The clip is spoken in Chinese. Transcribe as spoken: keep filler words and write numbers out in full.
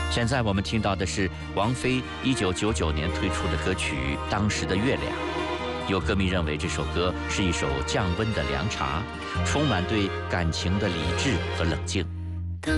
现在我们听到的是王菲一九九九年推出的歌曲《当时的月亮》。有歌迷认为这首歌是一首降温的凉茶，充满对感情的理智和冷静。